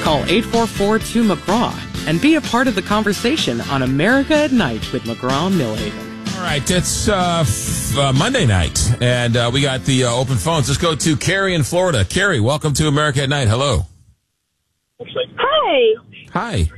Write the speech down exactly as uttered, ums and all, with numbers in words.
Call eight four four two McGraw and be a part of the conversation on America at Night with McGraw Millhaven. All right, it's uh, f- uh, Monday night, and uh, we got the uh, open phones. Let's go to Carrie in Florida. Carrie, welcome to America at Night. Hello. Hi. Hi.